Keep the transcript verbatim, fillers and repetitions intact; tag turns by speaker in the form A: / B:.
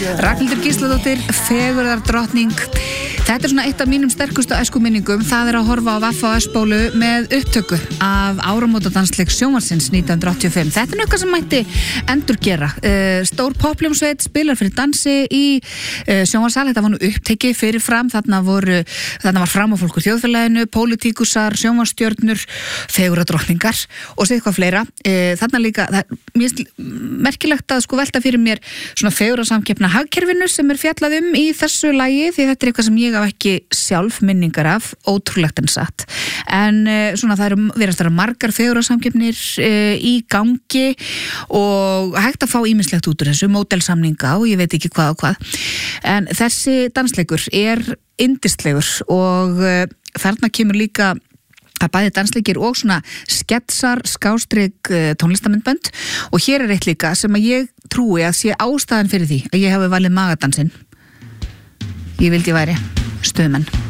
A: Ragnhildur Gísladóttir, fegurðardrottning. Þetta er svona eitt af mínum sterkustu æskuminningum. Það er að horfa á V F S-bólu með upptöku af áramótadansleik sjónvarpsins nítján hundruð áttatíu og fimm. Þetta er eitthvað sem mætti endurgera. Uh, stór poppljómsveit spilar fyrir dansi í uh, sjónvarpssal. Þetta var nú upptekið fyrir fram. Þarna voru, þarna var framafólk úr þjóðfélaginu, pólitíkusar, sjónvarpsstjörnur, fegurðardrottningar og sér eitthvað fleira. Uh, þarna líka, það er mjög merkilegt að sko velta fyrir mér svona fegurðarsamkeppna hagkerfinu sem er fjallað um í þessu lagi, því þetta er eitthvað sem ég af ekki sjálf minningar af, ótrúlegt en satt. En uh, svona það eru verið að vera margar fegurðarsamkeppnir uh, í gangi og hægt að fá ýmislegt út úr þessu, módelsamninga og ég veit ekki hvað og hvað. En þessi dansleikur er yndislegur og uh, þarna kemur líka að bæði dansleikir og svona sketsar, skástrík tónlistamindbönd og hér er eitt líka sem að ég trúi að sé ástæðan fyrir því að ég hafi valið magadansinn. Ég vildi væri stuðmenn.